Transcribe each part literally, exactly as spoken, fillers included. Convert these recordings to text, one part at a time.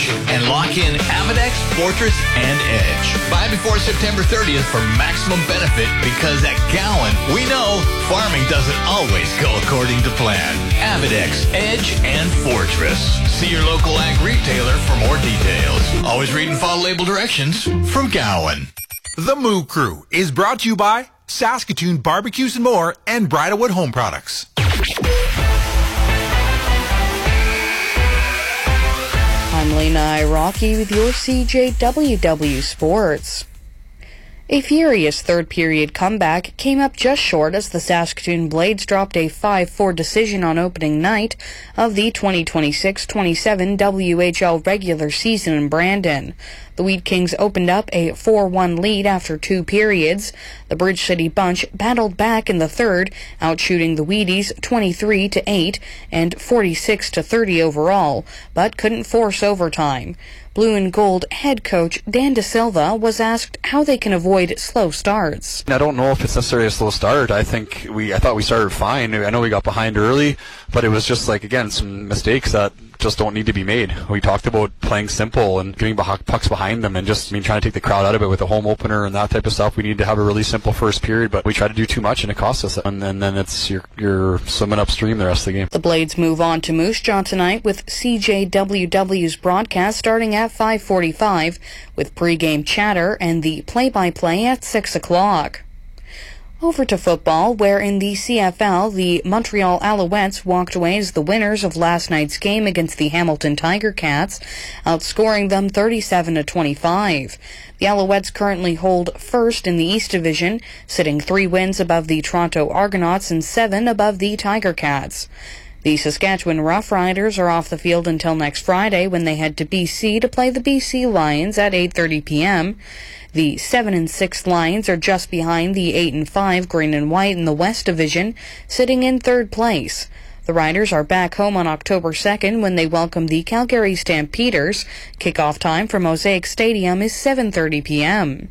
and lock in Avidex, Fortress, and Edge. Buy before September thirtieth for maximum benefit because at Gowan, we know farming doesn't always go according to plan. Avidex, Edge, and Fortress. See your local ag retailer for more details. Always read and follow label directions from Gowan. The Moo Crew is brought to you by Saskatoon Barbecues and More and Bridalwood Home Products. I'm Lena Iraqi with your C J W W Sports. A furious third-period comeback came up just short as the Saskatoon Blades dropped a five four decision on opening night of the twenty twenty-six twenty-seven W H L regular season in Brandon. The Wheat Kings opened up a four one lead after two periods. The Bridge City Bunch battled back in the third, outshooting the Wheaties twenty-three to eight and forty-six to thirty overall, but couldn't force overtime. Blue and Gold head coach Dan De Silva was asked how they can avoid slow starts. I don't know if it's necessarily a slow start. I think we, I thought we started fine. I know we got behind early, but it was just like, again, some mistakes that just don't need to be made. We talked about playing simple and getting pucks behind them and just, I mean, trying to take the crowd out of it with a home opener and that type of stuff. We need to have a really simple first period, but we try to do too much and it costs us. And, and then it's you're, you're swimming upstream the rest of the game. The Blades move on to Moose Jaw tonight with C J W W's broadcast starting at five forty-five with pregame chatter and the play-by-play at six o'clock. Over to football, where in the C F L, the Montreal Alouettes walked away as the winners of last night's game against the Hamilton Tiger Cats, outscoring them thirty-seven to twenty-five. The Alouettes currently hold first in the East Division, sitting three wins above the Toronto Argonauts and seven above the Tiger Cats. The Saskatchewan Roughriders are off the field until next Friday when they head to B C to play the B C Lions at eight thirty p.m. The seven and six Lions are just behind the eight and five Green and White in the West Division, sitting in third place. The Riders are back home on October second when they welcome the Calgary Stampeders. Kickoff time for Mosaic Stadium is seven thirty p.m.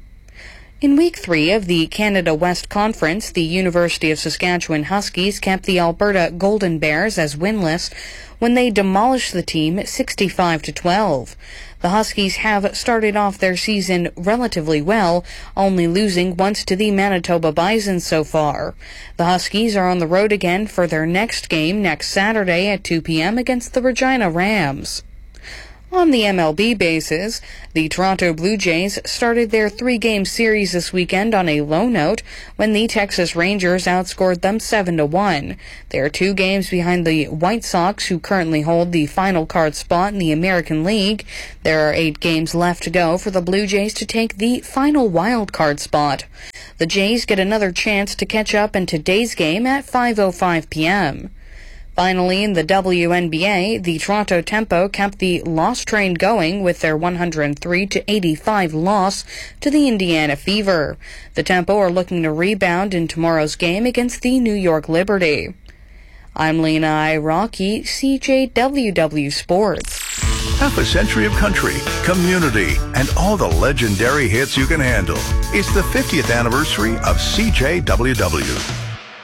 In Week three of the Canada West Conference, the University of Saskatchewan Huskies kept the Alberta Golden Bears as winless when they demolished the team sixty-five to twelve. The Huskies have started off their season relatively well, only losing once to the Manitoba Bison so far. The Huskies are on the road again for their next game next Saturday at two p.m. against the Regina Rams. On the M L B basis, the Toronto Blue Jays started their three-game series this weekend on a low note when the Texas Rangers outscored them seven to one. They are two games behind the White Sox, who currently hold the final card spot in the American League. There are eight games left to go for the Blue Jays to take the final wild card spot. The Jays get another chance to catch up in today's game at five oh five p.m. Finally, in the W N B A, the Toronto Tempo kept the loss train going with their one hundred three to eighty-five loss to the Indiana Fever. The Tempo are looking to rebound in tomorrow's game against the New York Liberty. I'm Lena Iraqi, C J W W Sports. Half a century of country, community, and all the legendary hits you can handle. It's the fiftieth anniversary of C J W W.